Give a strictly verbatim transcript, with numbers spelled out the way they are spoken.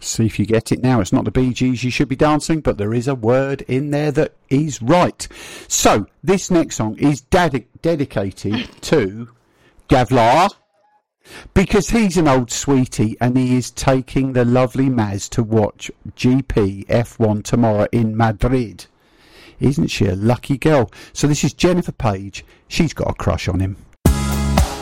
See if you get it now. It's not the Bee Gees you should be dancing, but there is a word in there that is right. So, this next song is ded- dedicated to Gavlar, because he's an old sweetie and he is taking the lovely Maz to watch G P F one tomorrow in Madrid. Isn't she a lucky girl? So this is Jennifer Page. She's got a crush on him.